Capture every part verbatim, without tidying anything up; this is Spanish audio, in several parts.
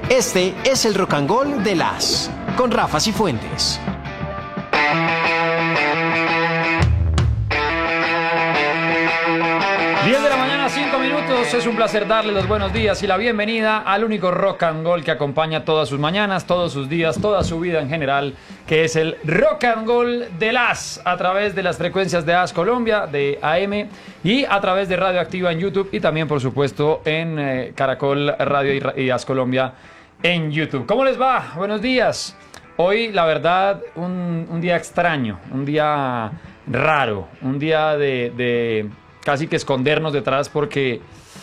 Este es el Rock and Roll de las con Rafa Cifuentes. diez de la mañana, cinco minutos. Es un placer darle los buenos días y la bienvenida al único rock and roll que acompaña todas sus mañanas, todos sus días, toda su vida en general, que es el Rock and Roll de las, a través de las frecuencias de A S Colombia, de A M, y a través de Radio Activa en YouTube y también, por supuesto, en eh, Caracol Radio y, y A S Colombia en YouTube. ¿Cómo les va? Buenos días. Hoy, la verdad, un, un día extraño, un día raro, un día de... de casi que escondernos detrás, porque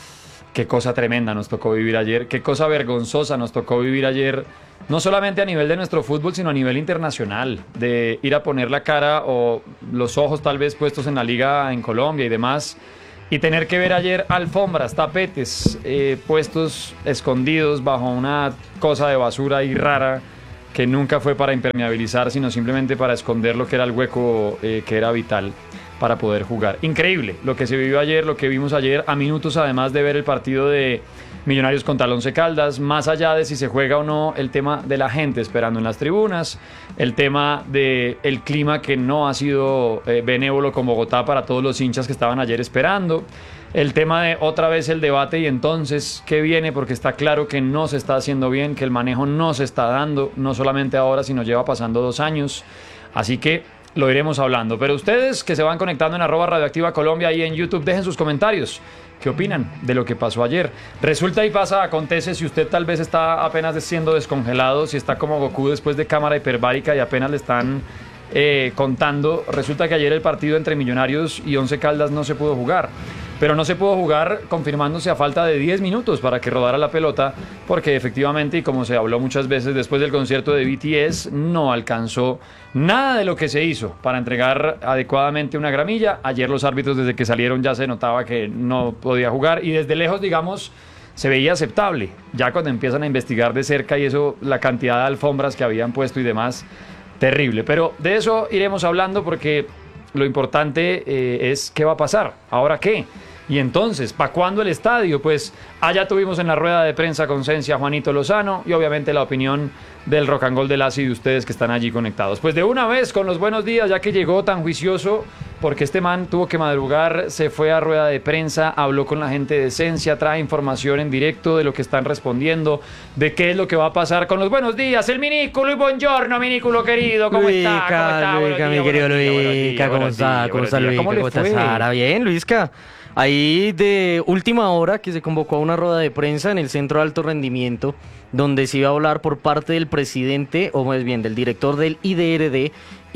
qué cosa tremenda nos tocó vivir ayer, qué cosa vergonzosa nos tocó vivir ayer, no solamente a nivel de nuestro fútbol, sino a nivel internacional, de ir a poner la cara o los ojos tal vez puestos en la liga en Colombia y demás, y tener que ver ayer alfombras, tapetes, eh, puestos escondidos bajo una cosa de basura y rara, que nunca fue para impermeabilizar, sino simplemente para esconder lo que era el hueco eh, que era vital para poder jugar. Increíble lo que se vivió ayer, lo que vimos ayer, a minutos además de ver el partido de Millonarios contra el Once Caldas, más allá de si se juega o no, el tema de la gente esperando en las tribunas, el tema del clima que no ha sido eh, benévolo con Bogotá para todos los hinchas que estaban ayer esperando, el tema de otra vez el debate y entonces qué viene, porque está claro que no se está haciendo bien, que el manejo no se está dando, no solamente ahora, sino lleva pasando dos años, así que lo iremos hablando. Pero ustedes que se van conectando en arroba Radioactiva Colombia y en YouTube, dejen sus comentarios. ¿Qué opinan de lo que pasó ayer? Resulta y pasa, acontece, si usted tal vez está apenas siendo descongelado, si está como Goku después de cámara hiperbárica y apenas le están eh, contando, resulta que ayer el partido entre Millonarios y Once Caldas no se pudo jugar. Pero no se pudo jugar confirmándose a falta de diez minutos para que rodara la pelota, porque efectivamente, y como se habló muchas veces después del concierto de B T S, no alcanzó nada de lo que se hizo para entregar adecuadamente una gramilla. Ayer los árbitros, desde que salieron, ya se notaba que no podía jugar y desde lejos, digamos, se veía aceptable. Ya cuando empiezan a investigar de cerca y eso, la cantidad de alfombras que habían puesto y demás, terrible. Pero de eso iremos hablando, porque lo importante eh, es qué va a pasar. ¿Ahora qué? Y entonces, ¿para cuándo el estadio? Pues allá tuvimos en la rueda de prensa con Cencia Juanito Lozano y obviamente la opinión del Rock and Roll de las y de ustedes que están allí conectados. Pues de una vez con los buenos días, ya que llegó tan juicioso, porque este man tuvo que madrugar, se fue a rueda de prensa, habló con la gente de Cencia, trae información en directo de lo que están respondiendo, de qué es lo que va a pasar con los buenos días. El Minículo y buongiorno, Minículo querido, ¿cómo Luisca, está? ¿Cómo está? Luisca, mi querido Luisca, ¿cómo está? ¿Cómo está, Luisca? ¿Cómo le ¿Cómo está, fue? Sara? Bien, Luisca. Ahí de última hora que se convocó a una rueda de prensa en el Centro de Alto Rendimiento, donde se iba a hablar por parte del presidente, o más bien del director del I D R D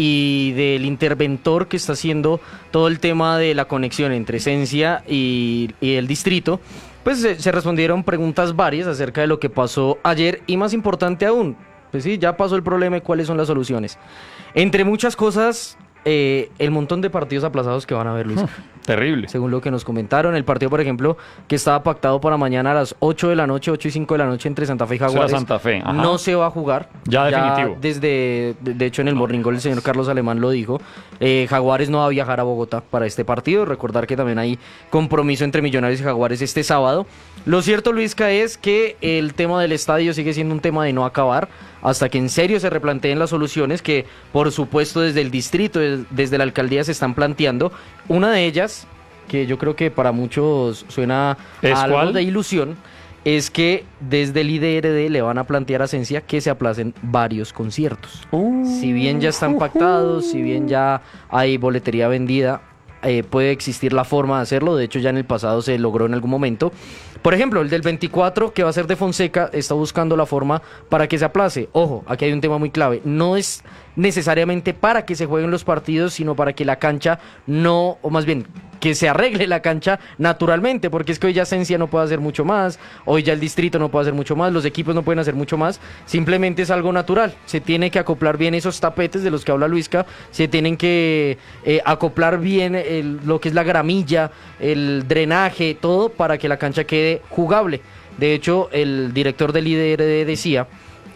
y del interventor que está haciendo todo el tema de la conexión entre Cencia y, y el distrito. Pues se, se respondieron preguntas varias acerca de lo que pasó ayer y, más importante aún, pues sí, ya pasó el problema y cuáles son las soluciones. Entre muchas cosas, eh, el montón de partidos aplazados que van a haber, Luis. Terrible. Según lo que nos comentaron, el partido, por ejemplo, que estaba pactado para mañana a las ocho de la noche, ocho y cinco de la noche entre Santa Fe y Jaguares, Santa Fe, ajá. no se va a jugar. Ya definitivo. Desde, de, de hecho, en el Morning Call el señor Carlos Alemán lo dijo. Eh, Jaguares no va a viajar a Bogotá para este partido. Recordar que también hay compromiso entre Millonarios y Jaguares este sábado. Lo cierto, Luisca, es que el tema del estadio sigue siendo un tema de no acabar hasta que en serio se replanteen las soluciones que, por supuesto, desde el distrito, desde la alcaldía se están planteando. Una de ellas, que yo creo que para muchos suena a algo ¿cuál? de ilusión, es que desde el I D R D le van a plantear a Cencia que se aplacen varios conciertos. Uh, si bien ya están pactados, uh, si bien ya hay boletería vendida, eh, puede existir la forma de hacerlo. De hecho, ya en el pasado se logró en algún momento. Por ejemplo, el del veinticuatro, que va a ser de Fonseca, está buscando la forma para que se aplace. Ojo, aquí hay un tema muy clave. No es necesariamente para que se jueguen los partidos, sino para que la cancha no, o más bien, que se arregle la cancha naturalmente, porque es que hoy ya Cencia no puede hacer mucho más, hoy ya el distrito no puede hacer mucho más, los equipos no pueden hacer mucho más, simplemente es algo natural. Se tiene que acoplar bien esos tapetes de los que habla Luisca, se tienen que eh, acoplar bien el, lo que es la gramilla, el drenaje, todo para que la cancha quede jugable. De hecho, el director del I D R D decía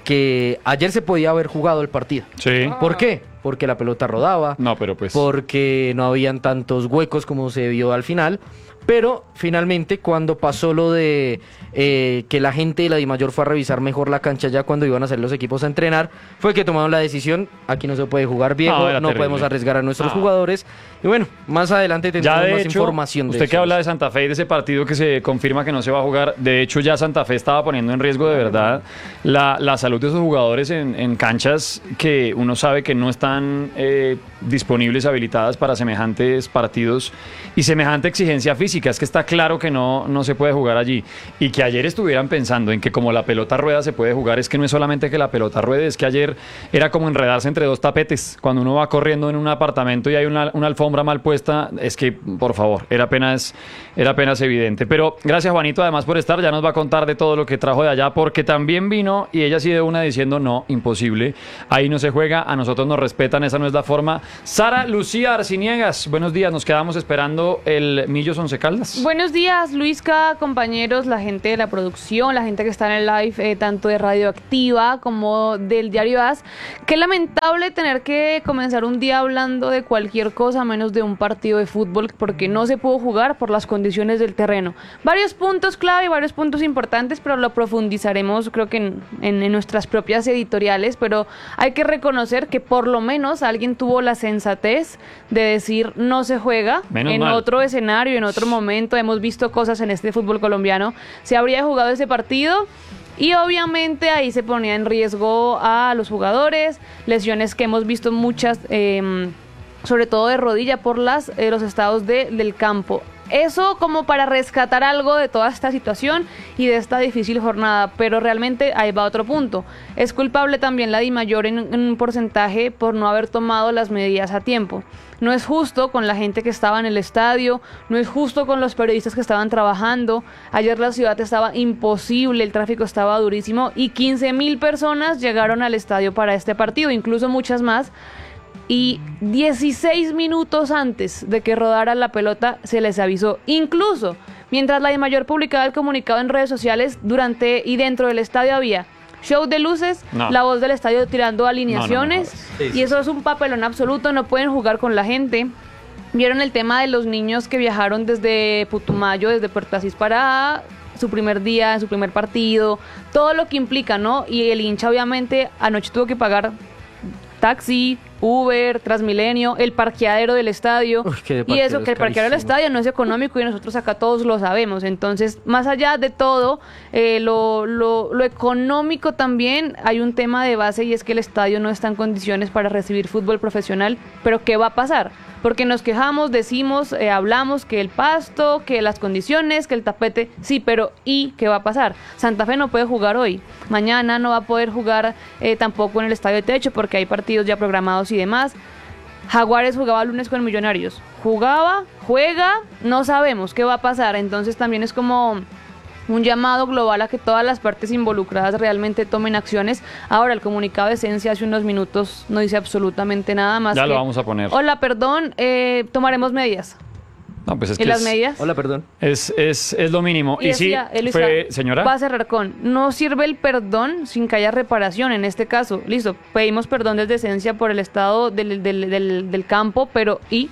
que ayer se podía haber jugado el partido. Sí. ¿Por qué? Porque la pelota rodaba. No, pero pues... Porque no habían tantos huecos como se vio al final. pero finalmente cuando pasó lo de eh, que la gente de la Dimayor fue a revisar mejor la cancha ya cuando iban a hacer los equipos a entrenar, fue que tomaron la decisión, aquí no se puede jugar viejo, no, no terrible. podemos arriesgar a nuestros no. jugadores, y bueno, más adelante tendremos Ya de más hecho, información de usted eso. que habla de Santa Fe y de ese partido que se confirma que no se va a jugar, de hecho ya Santa Fe estaba poniendo en riesgo de verdad la, la salud de esos jugadores en, en canchas que uno sabe que no están eh, disponibles, habilitadas para semejantes partidos y semejante exigencia física. Es que está claro que no, no se puede jugar allí, y que ayer estuvieran pensando en que como la pelota rueda se puede jugar, es que no es solamente que la pelota ruede, es que ayer era como enredarse entre dos tapetes. Cuando uno va corriendo en un apartamento y hay una, una alfombra mal puesta, es que, por favor, era apenas, era apenas evidente. Pero gracias, Juanito, además por estar, ya nos va a contar de todo lo que trajo de allá, porque también vino y ella sí de una diciendo no, imposible, ahí no se juega, a nosotros nos respetan, esa no es la forma. Sara Lucía Arciniegas, buenos días, nos quedamos esperando el Millos Once Caldas. Buenos días, Luisca, compañeros, la gente de la producción, la gente que está en el live, eh, tanto de Radioactiva como del Diario A S. Qué lamentable tener que comenzar un día hablando de cualquier cosa menos de un partido de fútbol, porque no se pudo jugar por las condiciones del terreno. Varios puntos clave, varios puntos importantes, pero lo profundizaremos creo que en, en, en nuestras propias editoriales, pero hay que reconocer que por lo menos alguien tuvo la sensatez de decir no se juega. Menos en mal. otro escenario, en otro momento, hemos visto cosas en este fútbol colombiano, se habría jugado ese partido y obviamente ahí se ponía en riesgo a los jugadores, lesiones que hemos visto muchas, eh, sobre todo de rodilla por las, eh, los estados de, del campo. Eso como para rescatar algo de toda esta situación y de esta difícil jornada, pero realmente ahí va otro punto. Es culpable también la Dimayor en, en un porcentaje por no haber tomado las medidas a tiempo. No es justo con la gente que estaba en el estadio, no es justo con los periodistas que estaban trabajando. Ayer la ciudad estaba imposible, el tráfico estaba durísimo y quince mil personas llegaron al estadio para este partido, incluso muchas más. Y dieciséis minutos antes de que rodara la pelota se les avisó. Incluso mientras la Dimayor publicaba el comunicado en redes sociales, durante y dentro del estadio había show de luces, no. la voz del estadio tirando alineaciones, no, no, no, no. y eso es un papelón absoluto, no pueden jugar con la gente. Vieron el tema de los niños que viajaron desde Putumayo, desde Puerto Asís para su primer día, su primer partido, todo lo que implica, ¿no? Y el hincha obviamente anoche tuvo que pagar taxi, Uber, Transmilenio, el parqueadero del estadio. Uf, que de y eso, parqueadero que el es parqueadero del carísimo. estadio no es económico y nosotros acá todos lo sabemos. Entonces, más allá de todo, eh, lo, lo, lo económico también, hay un tema de base y es que el estadio no está en condiciones para recibir fútbol profesional. Pero ¿qué va a pasar? Porque nos quejamos, decimos, eh, hablamos que el pasto, que las condiciones, que el tapete, sí, pero ¿y qué va a pasar? Santa Fe no puede jugar hoy, mañana no va a poder jugar eh, tampoco en el Estadio de Techo porque hay partidos ya programados y demás. Jaguares jugaba el lunes con Millonarios, jugaba, juega, no sabemos qué va a pasar, entonces también es como un llamado global a que todas las partes involucradas realmente tomen acciones. Ahora, el comunicado de Esencia hace unos minutos no dice absolutamente nada más. Ya que, lo vamos a poner. Hola, perdón, eh, tomaremos medidas. No, pues es ¿Y que las es, medidas? Hola, perdón. es, es, es lo mínimo. Y, sí, decía, Elisa, fue, señora. va a cerrar con, no sirve el perdón sin que haya reparación en este caso. Listo, pedimos perdón desde Esencia por el estado del, del, del, del campo, pero ¿y?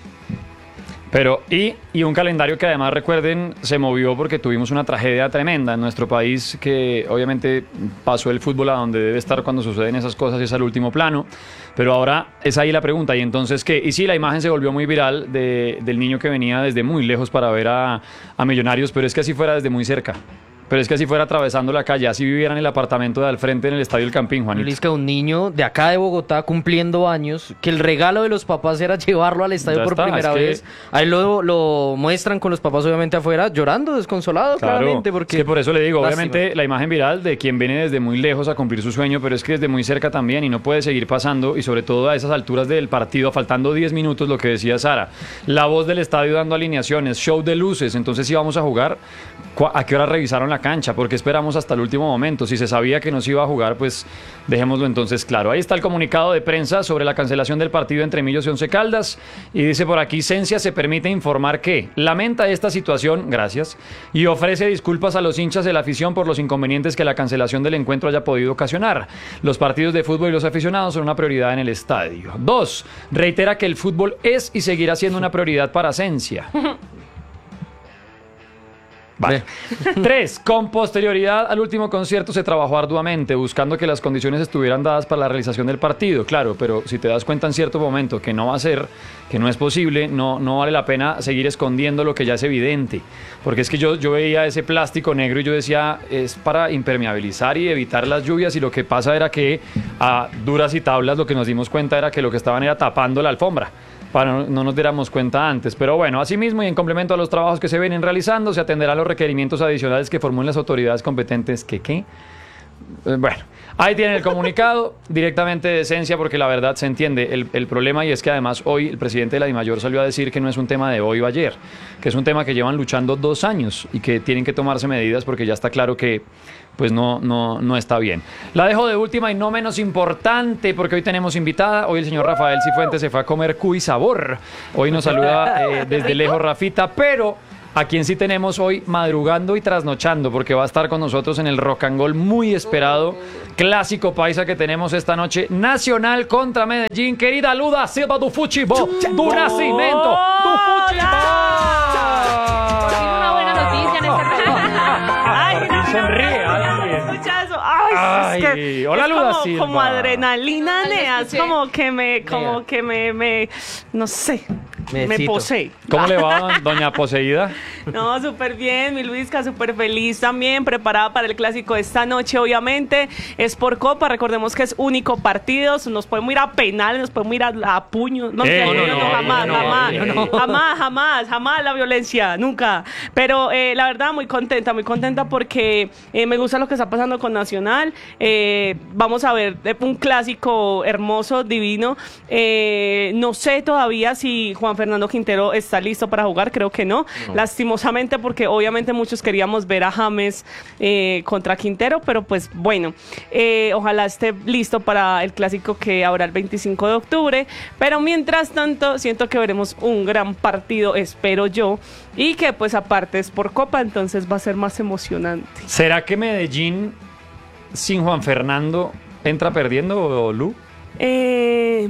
Pero, y, y un calendario que además, recuerden, se movió porque tuvimos una tragedia tremenda en nuestro país, que obviamente pasó el fútbol a donde debe estar cuando suceden esas cosas, es al último plano. Pero ahora es ahí la pregunta, ¿y entonces qué? Y sí, la imagen se volvió muy viral de, del niño que venía desde muy lejos para ver a, a Millonarios, pero es que así fuera desde muy cerca. Pero es que si fuera atravesando la calle, así viviera en el apartamento de al frente en el Estadio El Campín, Juanito. Lisca, un niño de acá de Bogotá cumpliendo años, que el regalo de los papás era llevarlo al estadio Ya por está, primera es que- vez. Ahí lo, lo muestran con los papás obviamente afuera, llorando, desconsolado Claro, claramente. Porque es que por eso le digo, Lástima. obviamente la imagen viral de quien viene desde muy lejos a cumplir su sueño, pero es que desde muy cerca también y no puede seguir pasando, y sobre todo a esas alturas del partido, faltando diez minutos, lo que decía Sara, la voz del estadio dando alineaciones, show de luces, entonces si vamos a jugar, ¿cu- ¿a qué hora revisaron la cancha? Porque esperamos hasta el último momento, si se sabía que no se iba a jugar, pues dejémoslo entonces claro. Ahí está el comunicado de prensa sobre la cancelación del partido entre Millos y Once Caldas, y dice por aquí, Cencia se permite informar que lamenta esta situación, gracias, y ofrece disculpas a los hinchas de la afición por los inconvenientes que la cancelación del encuentro haya podido ocasionar. Los partidos de fútbol y los aficionados son una prioridad en el estadio. Dos, reitera que el fútbol es y seguirá siendo una prioridad para Cencia. Vale. Tres, con posterioridad al último concierto se trabajó arduamente buscando que las condiciones estuvieran dadas para la realización del partido, claro, pero si te das cuenta en cierto momento que no va a ser, que no es posible, no, no vale la pena seguir escondiendo lo que ya es evidente, porque es que yo, yo veía ese plástico negro y yo decía, es para impermeabilizar y evitar las lluvias, y lo que pasa era que a duras y tablas lo que nos dimos cuenta era que lo que estaban era tapando la alfombra, para no, no nos diéramos cuenta antes. Pero bueno, asimismo y en complemento a los trabajos que se vienen realizando, se atenderá a los requerimientos adicionales que formulen las autoridades competentes. ¿Qué qué? Eh, bueno, ahí tienen el comunicado directamente de Esencia, porque la verdad se entiende el, el problema, y es que además hoy el presidente de la DIMAYOR salió a decir que no es un tema de hoy o ayer, que es un tema que llevan luchando dos años y que tienen que tomarse medidas porque ya está claro que pues no, no, no está bien. La dejo de última y no menos importante, porque hoy tenemos invitada. Hoy el señor Rafael Cifuentes se fue a comer cuy sabor. Hoy nos saluda eh, desde lejos Rafita, pero a quien sí tenemos hoy madrugando y trasnochando, porque va a estar con nosotros en el Rock and Roll muy esperado clásico paisa que tenemos esta noche, Nacional contra Medellín. Querida Luda Silva do Futebol, do Nascimento, do Futebol. Tiene una buena noticia en este programa. Ay, no, Sonríe, no, alguien. no, escucha eso. Ay, Ay, es que hola, es Luda como, Silva. como adrenalina, Ay, nea, es escuché. como que me, como Nea. que me, me, no sé, me Necesito. posee. ¿Cómo le va, doña Poseída? No, súper bien, mi Luisca, súper feliz también, preparada para el clásico de esta noche, obviamente. Es por Copa, recordemos que es único partido, nos podemos ir a penales, nos podemos ir a, a puños. No, Eh, no, no, no, no, jamás, no, jamás, no, no. jamás, jamás, jamás la violencia, nunca. Pero eh, la verdad, muy contenta, muy contenta porque eh, me gusta lo que está pasando con Nacional. Eh, vamos a ver eh, un clásico hermoso, divino. Eh, no sé todavía si Juan Fernando Quintero está listo para jugar, creo que no. No. Lastimosamente, porque obviamente muchos queríamos ver a James eh, contra Quintero, pero pues bueno, eh, ojalá esté listo para el clásico que habrá el veinticinco de octubre. Pero mientras tanto, siento que veremos un gran partido, espero yo, y que pues aparte es por Copa, entonces va a ser más emocionante. ¿Será que Medellín sin Juan Fernando entra perdiendo, Lu? Eh...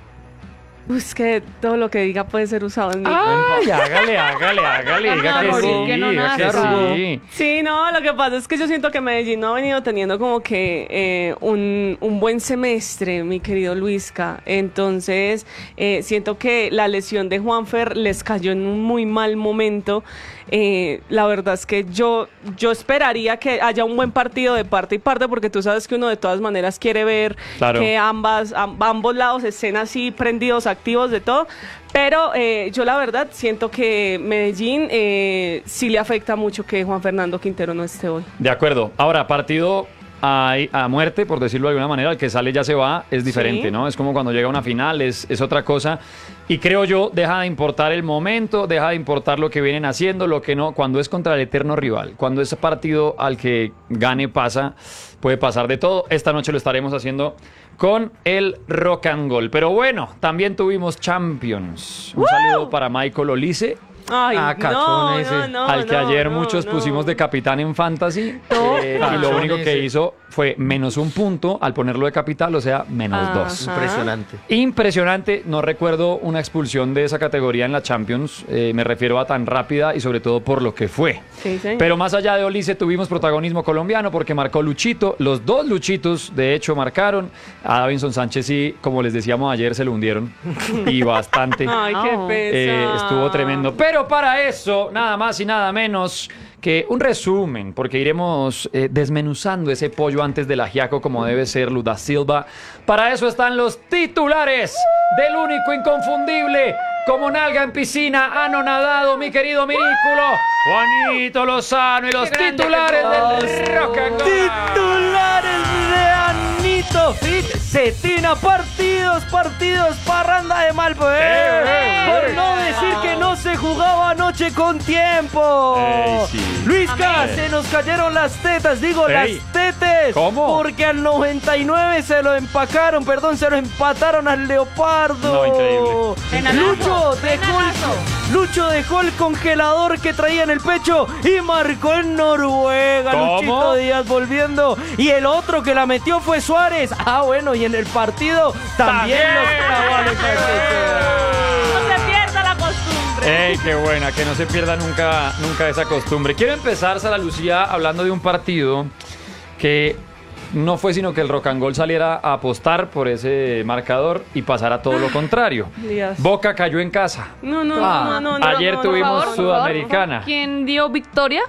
Uy, es que todo lo que diga puede ser usado en mi Ay, hágale, hágale, hágale, diga que No, sí, morir que no diga que nace. sí. Sí, no, lo que pasa es que yo siento que Medellín no ha venido teniendo como que eh, un, un buen semestre, mi querido Luisca. Entonces, eh, siento que la lesión de Juanfer les cayó en un muy mal momento. Eh, la verdad es que yo, yo esperaría que haya un buen partido de parte y parte, porque tú sabes que uno de todas maneras quiere ver Claro. que ambas, am- ambos lados estén así prendidos, activos de todo. Pero eh, yo la verdad siento que Medellín eh, sí le afecta mucho que Juan Fernando Quintero no esté hoy. De acuerdo. Ahora, partido a, a muerte, por decirlo de alguna manera, el que sale ya se va, es diferente, Sí. ¿no? Es como cuando llega una final, es, es otra cosa. Y creo yo, deja de importar el momento, deja de importar lo que vienen haciendo, lo que no, cuando es contra el eterno rival, cuando es partido al que gane pasa, puede pasar de todo. Esta noche lo estaremos haciendo con el Rock and Roll. Pero bueno, también tuvimos Champions. Un saludo para Michael Olise, Ay, Ah, cachón no, ese. no, no, al que no, ayer no, muchos no. pusimos de capitán en Fantasy. No. eh, y lo Cachón único que ese. hizo fue menos un punto al ponerlo de capital, o sea, menos Ajá. dos. Impresionante. Impresionante, no recuerdo una expulsión de esa categoría en la Champions, eh, me refiero a tan rápida y sobre todo por lo que fue. Sí, sí. Pero más allá de Olise tuvimos protagonismo colombiano porque marcó Luchito, los dos Luchitos de hecho marcaron, a Davinson Sánchez sí, como les decíamos ayer, se lo hundieron y bastante. Ay, qué Oh. pesa. Eh, estuvo tremendo. Pero para eso, nada más y nada menos que un resumen, porque iremos eh, desmenuzando ese pollo antes del ajiaco como debe ser, Luda Silva. Para eso están los titulares del único inconfundible, como nalga en piscina, anonadado, mi querido Mirículo, Juanito Lozano, y los Qué grande titulares que del Rock and Roll. Titulares de Anito Fit, Cetina, partidos, partidos, parranda de mal poder. Eh, eh, Por eh. no decir que no se jugaba anoche con tiempo. Ey, sí. Luisca, Amén. se nos cayeron las tetas, digo Ey. las tetes. ¿Cómo? Porque al noventa y nueve se lo empacaron, perdón, se lo empataron al Leopardo. No, increíble. Penalazo, Lucho dejó penalazo. el, Lucho dejó el congelador que traía en el pecho y marcó en Noruega. ¿Cómo? Luchito Díaz volviendo. Y el otro que la metió fue Suárez. Ah, bueno, y en el partido también, También. los clavó Alex Sánchez. No se pierda la costumbre. ¡Ey, qué buena! Que no se pierda nunca, nunca esa costumbre. Quiero empezar, Sara Lucía, hablando de un partido que no fue sino que el Rock and Gold saliera a apostar por ese marcador y pasara todo lo contrario. Dios. Boca cayó en casa. No, no, Ah, no, no, no. Ayer no, no, tuvimos por favor, Sudamericana. ¿Quién dio victoria?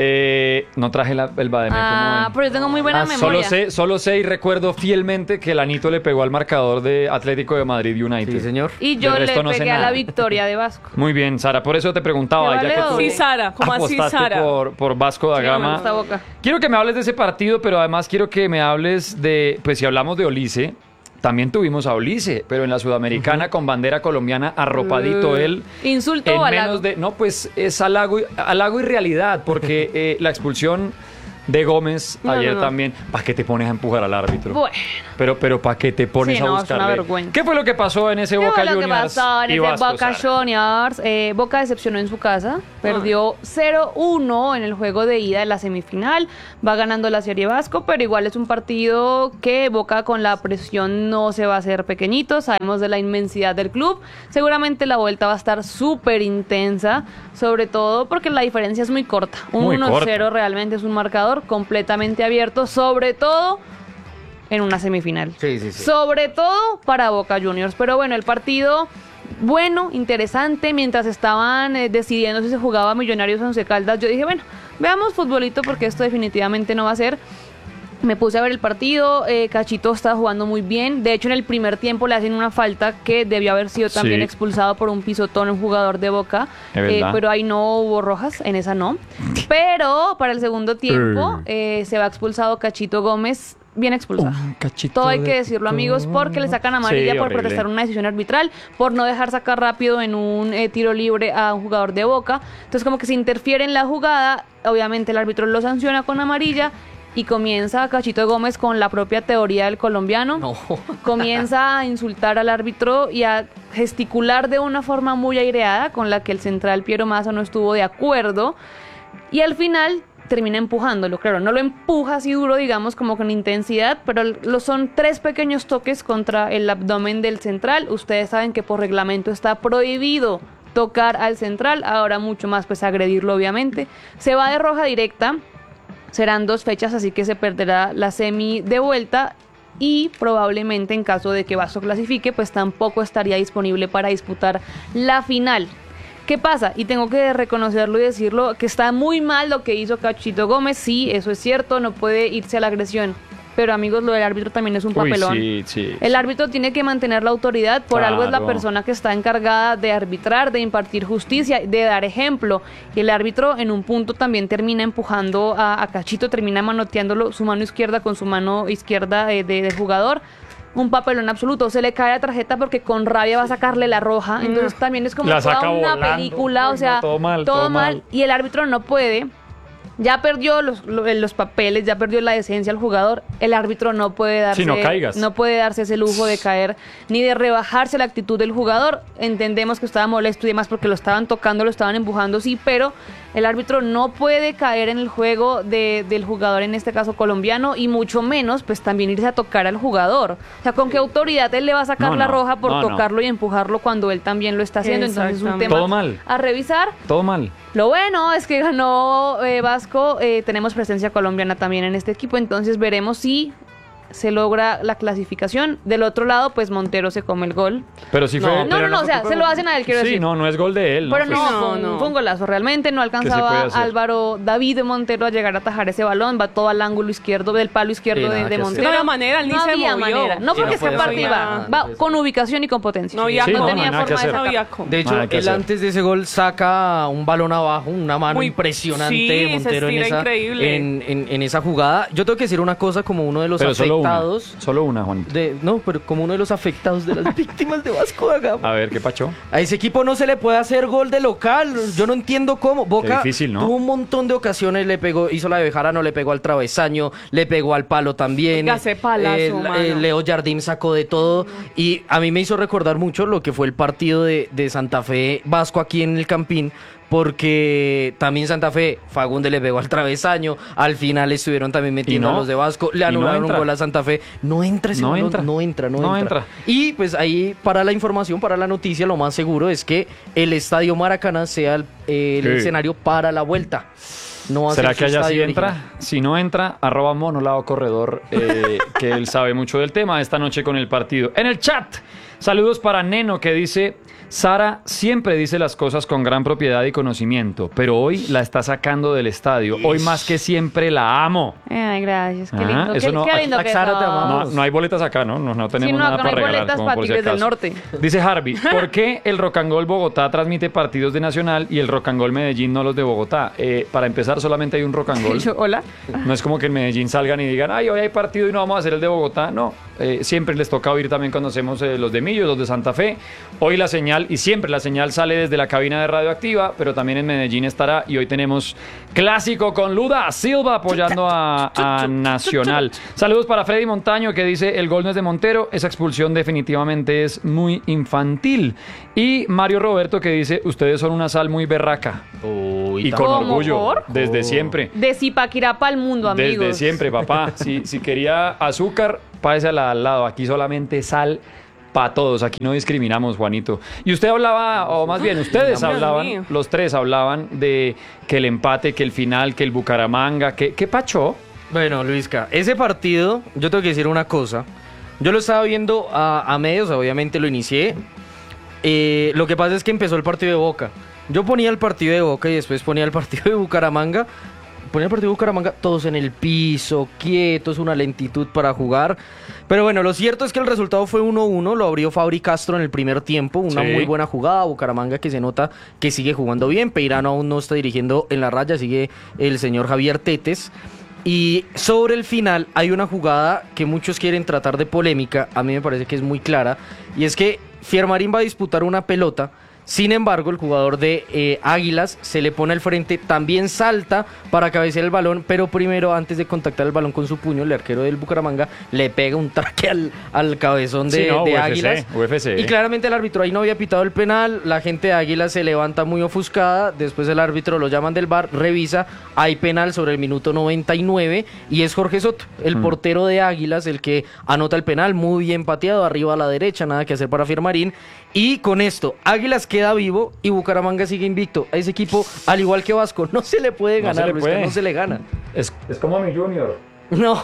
Eh, no traje la- el Bademecum Ah, hoy. pero yo tengo muy buena Ah, memoria. Solo sé, solo sé y recuerdo fielmente que el Anito le pegó al marcador de Atlético de Madrid United. Sí, señor. Y yo Del le resto no sé pegué a la nada. victoria de Vasco. Muy bien, Sara, por eso te preguntaba, ¿Qué ya que vale tú doble? Sí, Sara, ¿cómo así, apostaste Sara? por, por Vasco da Sí, Gama. me Esta boca. Quiero que me hables de ese partido, pero además quiero que me hables de, pues si hablamos de Olise, también tuvimos a Olise, pero en la Sudamericana con bandera colombiana, arropadito Uh, él. ¿insulto en o halago? menos de, no, pues es halago y, halago y realidad, porque eh, la expulsión de Gómez No, ayer no, no. también, ¿para qué te pones a empujar al árbitro? Bueno. Pero, pero ¿para qué te pones Sí, a no, es buscarle? una vergüenza. ¿Qué fue lo que pasó en ese ¿Qué Boca fue lo que Juniors pasó en y ese Vasco, Boca Sara? Juniors? Eh, Boca decepcionó en su casa, perdió cero uno en el juego de ida de la semifinal, va ganando la Serie Vasco, pero igual es un partido que Boca con la presión no se va a hacer pequeñito, sabemos de la inmensidad del club, seguramente la vuelta va a estar súper intensa, sobre todo porque la diferencia es muy corta, un Muy uno cero corta. realmente es un marcador completamente abierto, sobre todo en una semifinal. Sí, sí, sí. Sobre todo para Boca Juniors. Pero bueno, el partido bueno, interesante. Mientras estaban eh, decidiendo si se jugaba Millonarios Once Caldas, yo dije, bueno, veamos futbolito porque esto definitivamente no va a ser. Me puse a ver el partido, eh, Cachito estaba jugando muy bien. De hecho, en el primer tiempo le hacen una falta que debió haber sido también Sí. expulsado por un pisotón, un jugador de Boca. Es verdad. pero ahí no hubo rojas, en esa no. Pero para el segundo tiempo eh, se va expulsado Cachito Gómez, bien expulsado. Todo hay que decirlo, amigos, porque le sacan amarilla Sí, por horrible. protestar una decisión arbitral, por no dejar sacar rápido en un eh, tiro libre a un jugador de Boca. Entonces, como que se interfiere en la jugada, obviamente el árbitro lo sanciona con amarilla y comienza Cachito Gómez con la propia teoría del colombiano. No. Comienza a insultar al árbitro y a gesticular de una forma muy aireada con la que el central Piero Massa no estuvo de acuerdo. Y al final termina empujándolo, claro, no lo empuja así duro, digamos, como con intensidad, pero lo son tres pequeños toques contra el abdomen del central. Ustedes saben que por reglamento está prohibido tocar al central, ahora mucho más pues agredirlo obviamente. Se va de roja directa, serán dos fechas, así que se perderá la semi de vuelta y probablemente en caso de que Vasco clasifique, pues tampoco estaría disponible para disputar la final. ¿Qué pasa? Y tengo que reconocerlo y decirlo, que está muy mal lo que hizo Cachito Gómez, sí, eso es cierto, no puede irse a la agresión. Pero amigos, lo del árbitro también es un Uy, papelón. sí, sí. El árbitro tiene que mantener la autoridad, por algo es la Claro. persona que está encargada de arbitrar, de impartir justicia, de dar ejemplo. Y el árbitro en un punto también termina empujando a, a Cachito, termina manoteándolo su mano izquierda con su mano izquierda eh, de- del jugador. Un papelón absoluto, se le cae la tarjeta porque con rabia va a sacarle la roja, entonces también es como La toda saca una volando. película, Uy, o sea, no, todo mal, todo mal. y el árbitro no puede. Ya perdió los, lo- los papeles, ya perdió la decencia el jugador. El árbitro no puede darse, Sí, no caigas. no puede darse ese lujo de caer ni de rebajarse la actitud del jugador. Entendemos que estaba molesto y demás porque lo estaban tocando, lo estaban empujando, sí, pero el árbitro no puede caer en el juego de, del jugador, en este caso colombiano, y mucho menos, pues también irse a tocar al jugador. O sea, ¿con qué autoridad él le va a sacar No, la no, roja por no, no. tocarlo y empujarlo cuando él también lo está haciendo? Entonces es un Exactamente. tema Todo mal. a revisar. Todo mal. Lo bueno es que ganó eh, Vasco, eh, tenemos presencia colombiana también en este equipo, entonces veremos si se logra la clasificación. Del otro lado, pues Montero se come el gol. Pero sí No, fue. No, pero no, no, o sea, fue- se lo hacen a él, quiero sí, decir. no, no es gol de él. Pero Pues, no, no, fue, un, no. fue un golazo. Realmente no se puede alcanzaba hacer? Álvaro David Montero a llegar a atajar ese balón. Va todo al ángulo izquierdo, del palo izquierdo Sí, de, nada de que hacer. Montero. No había manera, él ni no se había movió. manera. No Sí, porque no sea puede parte hacer va, nada. va con ubicación y con potencia. No había Sí, no no, tenía nada que forma de hacer. No sacar. había co- De hecho, Nada que él hacer. antes de ese gol saca un balón abajo, una mano Muy- impresionante sí, de se Montero en estira esa, increíble. en, en- en esa jugada. Yo tengo que decir una cosa como uno de los Pero solo una. afectados. Solo una, Juan. De, no, pero como uno de los afectados de las víctimas de Vasco da Gama. A ver, ¿qué pacho? A ese equipo no se le puede hacer gol de local. Yo no entiendo cómo. Boca Qué difícil, ¿no? tuvo un montón de ocasiones, le pegó, hizo la de Bejarano, le pegó al travesaño, le pegó al palo también. Oiga, ese palazo, Eh, mano. eh, Leo Jardín sacó de todo. Y a mí me hizo recordar mucho lo que fue el partido de, de Santa Fe Vasco aquí en el Campín, porque también Santa Fe, Fagundes le pegó al travesaño, al final estuvieron también metiendo no, a los de Vasco, le y no anularon un entra. gol a Santa Fe, no entra ese No balón, entra. no entra, no, No entra. entra. Y pues ahí para la información, para la noticia, lo más seguro es que el Estadio Maracaná sea el, el Sí. escenario para la vuelta. No va a ¿Será ser su que allá sí estadio entra? original. Si no entra, arroba monolado corredor, eh, que él sabe mucho del tema esta noche con el partido. En el chat, saludos para Neno que dice, Sara siempre dice las cosas con gran propiedad y conocimiento, pero hoy la está sacando del estadio. Hoy más que siempre la amo. Ay, gracias. Qué Ah, lindo. eso qué, no- qué lindo aquí- que Sara, te sos. amamos. No, no hay boletas acá, ¿no? No, no tenemos Sí, no, nada acá para no hay regalar. boletas como para por ti si desde el acaso. norte. Dice Harvey, ¿por qué el Rock and Roll Bogotá transmite partidos de Nacional y el Rock and Roll Medellín no los de Bogotá? Eh, para empezar, solamente hay un Rock and Roll. Yo, hola. No es como que en Medellín salgan y digan, ay, hoy hay partido y no vamos a hacer el de Bogotá. No, eh, siempre les toca oír también cuando hacemos eh, los de Millos, los de Santa Fe. Hoy la señal, y siempre la señal sale desde la cabina de Radioactiva, pero también en Medellín estará. Y hoy tenemos clásico con Luda Silva apoyando a, a Nacional. Saludos para Freddy Montaño que dice, el gol no es de Montero, esa expulsión definitivamente es muy infantil. Y Mario Roberto que dice, ustedes son una sal muy berraca. Uy, Y tan- con ¿Cómo, orgullo, por? desde Oh. siempre. De Zipaquirá para el mundo, amigos. Desde siempre, papá. Si, si quería azúcar, pásese al, al lado. Aquí solamente sal para todos. Aquí no discriminamos, Juanito. Y usted hablaba, o más bien, ustedes Dios hablaban, mío. los tres hablaban de que el empate, que el final, que el Bucaramanga, que, ¿qué pacho? Bueno, Luisca, ese partido, yo tengo que decir una cosa. Yo lo estaba viendo a, a medios, obviamente lo inicié. Eh, lo que pasa es que empezó el partido de Boca. Yo ponía el partido de Boca y después ponía el partido de Bucaramanga. Ponía el partido de Bucaramanga, todos en el piso, quietos, una lentitud para jugar. Pero bueno, lo cierto es que el resultado fue uno uno, lo abrió Fabri Castro en el primer tiempo, una Sí. muy buena jugada. Bucaramanga que se nota que sigue jugando bien. Peirano aún no está dirigiendo en la raya, sigue el señor Javier Tetes. Y sobre el final hay una jugada que muchos quieren tratar de polémica, a mí me parece que es muy clara, y es que Fiermarín va a disputar una pelota. Sin embargo, el jugador de eh, Águilas se le pone al frente, también salta para cabecear el balón, pero primero, antes de contactar el balón con su puño, el arquero del Bucaramanga le pega un traque al, al cabezón de, Sí, no, de U F C, Águilas. U F C. Y claramente el árbitro ahí no había pitado el penal, la gente de Águilas se levanta muy ofuscada, después el árbitro lo llaman del V A R, revisa, hay penal sobre el minuto noventa y nueve y es Jorge Soto, el Mm. portero de Águilas, el que anota el penal, muy bien pateado, arriba a la derecha, nada que hacer para Fiermarín. Y con esto, Águilas queda vivo y Bucaramanga sigue invicto. A ese equipo, al igual que Vasco, no se le puede No se ganar, le Luisca, puede. no se le gana. Es, es como mi Junior. No,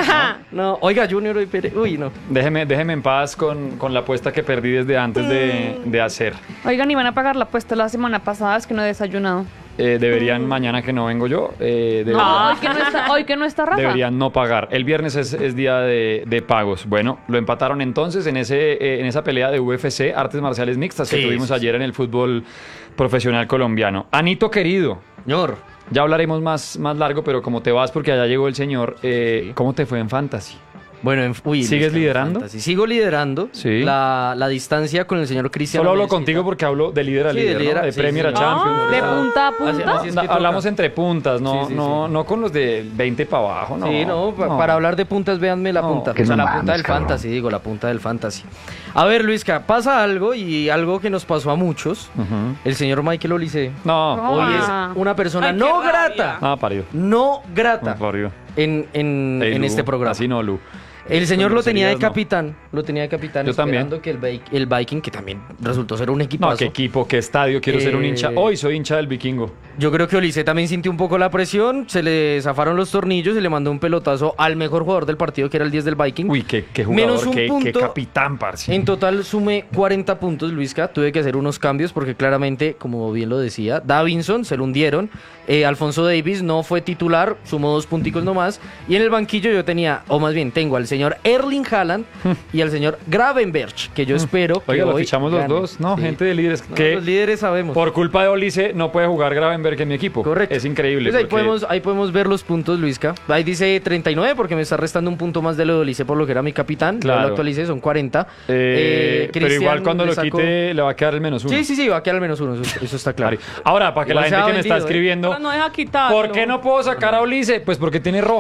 no, oiga, Junior, hoy Pere- uy, no. Déjeme, déjeme en paz con, con la apuesta que perdí desde antes de, de hacer. Oigan, iban a pagar la apuesta la semana pasada, es que no he desayunado. Eh, deberían, mañana que no vengo yo, eh, No, deberían- hoy que no está, hoy que no está Rafa. deberían no pagar. El viernes es, es día de, de pagos. Bueno, lo empataron entonces en, ese, eh, en esa pelea de U F C, artes marciales mixtas, que Sí, tuvimos sí, ayer en el fútbol profesional colombiano. Anito querido, Señor. ya hablaremos más, más largo, pero como te vas porque allá llegó el señor, eh, ¿cómo te fue en Fantasy? Bueno, en, uy, ¿Sigues Luisca, en liderando? Fantasy. Sigo liderando. Sí. La, la distancia con el señor Cristiano. Solo hablo Messi contigo está- porque hablo de líder a Sí, de líder, ¿no? líder a- de sí, Premier sí, a sí. Champions. Ah, de Ah, punta a Así- punta. así es que toca. hablamos entre puntas, no, Sí, sí, no, sí. no con los de veinte para abajo, no. Sí, no, pa- no. para hablar de puntas, véanme la No, punta. que O sea, no la mames, punta del cabrón. fantasy, digo, la punta del fantasy. A ver, Luisca, pasa algo y algo que nos pasó a muchos. Ujú. El señor Michael Olice No, No. hoy Ah. es una persona Ay, qué no rabia. grata. no, parió. No grata No, parió. en, en, Ey, en Lu, este programa. Así no, Lu. El señor Con lo tenía de groserías, no. capitán, lo tenía de capitán, Yo esperando también. que el, Vi- el Viking, que también resultó ser un equipazo. No, qué equipo, qué estadio, quiero ser un Eh, hincha. Hoy soy hincha del Vikingo. Yo creo que Olice también sintió un poco la presión, se le zafaron los tornillos y le mandó un pelotazo al mejor jugador del partido, que era el diez del Viking. Uy, qué, qué jugador, Menos un qué, qué punto. capitán, parce. En total sumé cuarenta puntos, Luisca. Tuve que hacer unos cambios porque claramente, como bien lo decía, Davinson se lo hundieron. Eh, Alfonso Davis no fue titular, sumó dos punticos nomás. Y en el banquillo yo tenía, o más bien tengo al señor Erling Haaland y al señor Gravenberch, que yo espero que Oiga, lo hoy fichamos los gane. dos. No, Sí. gente de líderes. No, que los líderes sabemos. por culpa de Olice no puede jugar Gravenberg en mi equipo. Correcto. Es increíble. Pues ahí, porque- podemos, ahí podemos ver los puntos, Luisca. Ahí dice treinta y nueve porque me está restando un punto más de lo de Olice por lo que era mi capitán. Yo Claro. lo actualicé, son cuarenta. Eh, Eh, pero Cristian igual cuando le lo sacó- quite le va a quedar el menos uno. Sí, sí, sí, va a quedar al menos uno, eso, eso está claro. Ahora, para que Igual la se gente ha que me está vendido, ¿eh? escribiendo, Pero no deja quitarlo. ¿por qué no puedo sacar a Ulises? Pues porque tiene roja.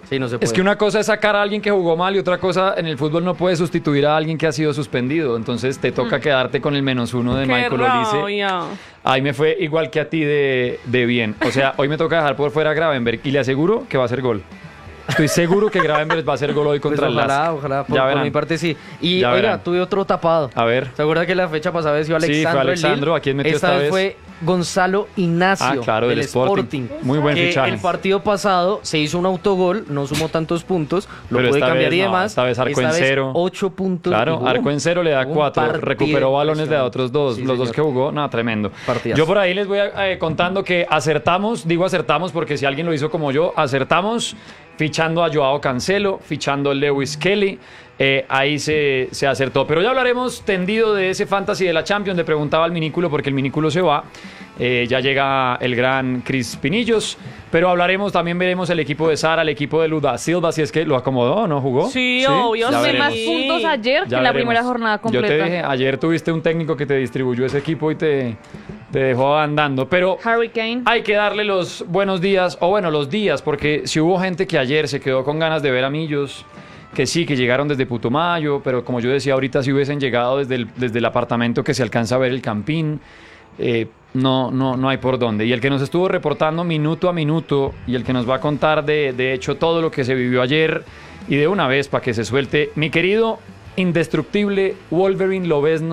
Sí, no se puede. Es que una cosa es sacar a alguien que jugó mal y otra cosa en el fútbol no puedes sustituir a alguien que ha sido suspendido. Entonces te toca quedarte con el menos uno de Qué Michael Olise. rabia. Ahí me fue igual que a ti de, de bien. O sea, hoy me toca dejar por fuera a Gravenberg y le aseguro que va a hacer gol. Estoy seguro que Gravenberg va a hacer gol hoy contra Pues el L A S. ojalá, ojalá, por, Ya por verán. mi parte sí. Y Ya oiga, verán. tuve otro tapado. A ver. ¿Se acuerda que la fecha pasada venció Sí, fue Alexandro el Alexandro. Lille? ¿A quién metió esta esta vez? vez? Fue Gonzalo Ignacio Ah, claro, del Sporting. Muy buen que fichaje. el partido pasado se hizo un autogol, no sumó tantos puntos, lo Pero puede esta cambiar vez y no, demás. esta vez arco en cero. ocho puntos. Claro, y, arco ¡uh! en cero le da un cuatro. partido Recuperó balones de otros dos. Sí, Los dos señor. que jugó, nada, tremendo. Partidazo. Yo por ahí les voy eh, contando que acertamos, digo acertamos porque si alguien lo hizo como yo, acertamos fichando a Joao Cancelo, fichando a Lewis Kelly. Eh, ahí se, se acertó. Pero ya hablaremos tendido de ese fantasy de la Champions. Le preguntaba al minículo porque el minículo se va. Eh, ya llega el gran Cris Pinillos. Pero hablaremos, también veremos el equipo de Sara, el equipo de Luda Silva, si es que lo acomodó o no jugó. Sí, obvio, ya Tuve veremos. más puntos ayer Ya que la veremos. primera jornada completa. Yo te dije, ayer tuviste un técnico que te distribuyó ese equipo y te, te dejó andando. Pero Harry Kane. hay que darle los buenos días, o bueno, los días, porque si hubo gente que ayer se quedó con ganas de ver a Millos, que sí, que llegaron desde Putumayo, pero como yo decía ahorita, si hubiesen llegado desde el, desde el apartamento que se alcanza a ver el Campín, eh, no, no, no hay por dónde. Y el que nos estuvo reportando minuto a minuto y el que nos va a contar de, de hecho todo lo que se vivió ayer y de una vez para que se suelte, mi querido indestructible Wolverine Lobezno.